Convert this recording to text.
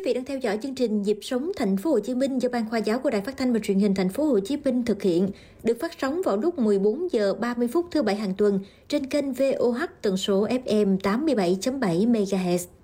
Quý vị đang theo dõi chương trình Nhịp sống Thành phố Hồ Chí Minh do Ban Khoa giáo của Đài Phát thanh và Truyền hình Thành phố Hồ Chí Minh thực hiện, được phát sóng vào lúc 14 giờ 30 phút thứ Bảy hàng tuần trên kênh VOH tần số FM 87.7 MHz.